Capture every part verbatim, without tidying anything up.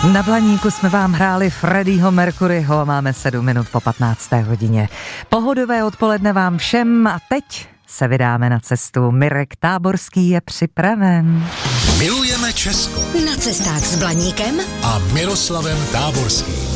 Na Blaníku jsme vám hráli Freddieho Mercuryho a máme sedm minut po patnácté hodině. Pohodové odpoledne vám všem a teď se vydáme na cestu. Mirek Táborský je připraven. Milujeme Česko. Na cestách s Blaníkem a Miroslavem Táborským.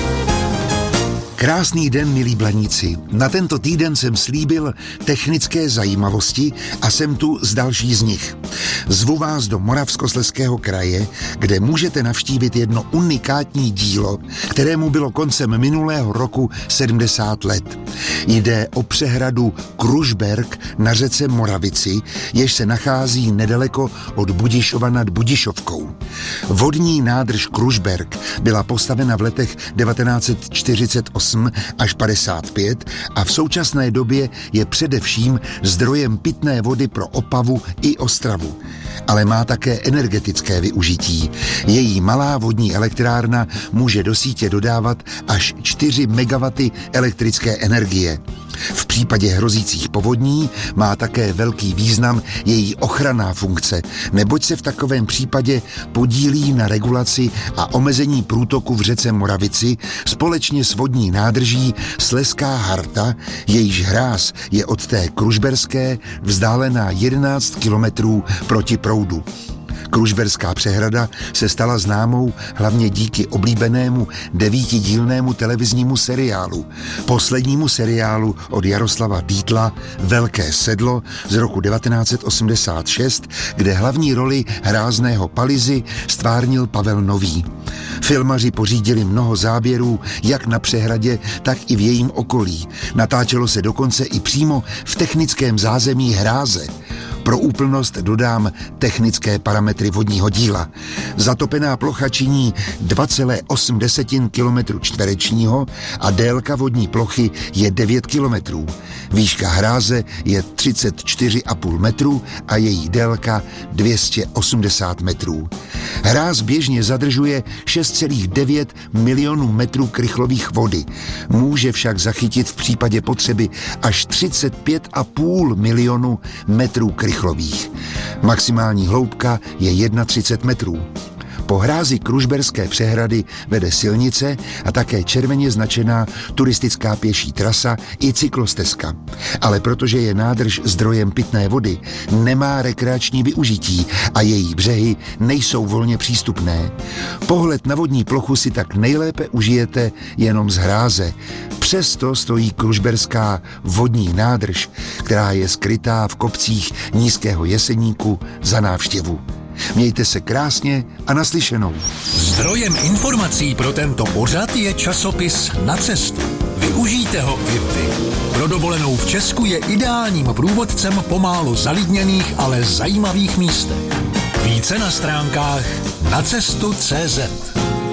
Krásný den, milí Blaníci. Na tento týden jsem slíbil technické zajímavosti a jsem tu s další z nich. Zvu vás do Moravskoslezského kraje, kde můžete navštívit jedno unikátní dílo, kterému bylo koncem minulého roku sedmdesát let. Jde o přehradu Kružberk na řece Moravici, jež se nachází nedaleko od Budišova nad Budišovkou. Vodní nádrž Kružberk byla postavena v letech devatenáct set čtyřicet osm až padesát pět a v současné době je především zdrojem pitné vody pro Opavu i Ostravu. Ale má také energetické využití. Její malá vodní elektrárna může do sítě dodávat až čtyři megawaty elektrické energie. V případě hrozících povodní má také velký význam její ochranná funkce, neboť se v takovém případě podílí na regulaci a omezení průtoku v řece Moravici společně s vodní nádrží Slezská Harta, jejíž hráz je od té Kružberské vzdálená jedenáct kilometrů proti proudu. Kružberská přehrada se stala známou hlavně díky oblíbenému devítidílnému televiznímu seriálu. Poslednímu seriálu od Jaroslava Dietla Velké sedlo z roku devatenáct set osmdesát šest, kde hlavní roli hrázného Palyzy stvárnil Pavel Nový. Filmaři pořídili mnoho záběrů jak na přehradě, tak i v jejím okolí. Natáčelo se dokonce i přímo v technickém zázemí hráze. Pro úplnost dodám technické parametry vodního díla. Zatopená plocha činí dva celá osm kilometru čtverečního a délka vodní plochy je devět kilometrů. Výška hráze je třicet čtyři celá pět metru a její délka dvě stě osmdesát metrů. Hráz běžně zadržuje šest celá devět milionů metrů krychlových vody. Může však zachytit v případě potřeby až třicet pět celá pět milionu metrů krychlových. Maximální hloubka je třicet jedna metrů. Po hrázi Kružberské přehrady vede silnice a také červeně značená turistická pěší trasa i cyklostezka. Ale protože je nádrž zdrojem pitné vody, nemá rekreační využití a její břehy nejsou volně přístupné. Pohled na vodní plochu si tak nejlépe užijete jenom z hráze. Přesto stojí Kružberská vodní nádrž, která je skrytá v kopcích Nízkého Jeseníku, za návštěvu. Mějte se krásně a naslyšenou. Zdrojem informací pro tento pořad je časopis Na cestu. Využijte ho i vy. Pro dovolenou v Česku je ideálním průvodcem po málo zalidněných, ale zajímavých místech. Více na stránkách nacestu tečka cé zet.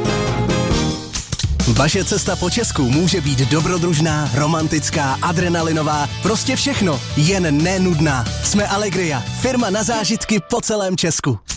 Vaše cesta po Česku může být dobrodružná, romantická, adrenalinová, prostě všechno, jen nenudná. Jsme Allegria, firma na zážitky po celém Česku.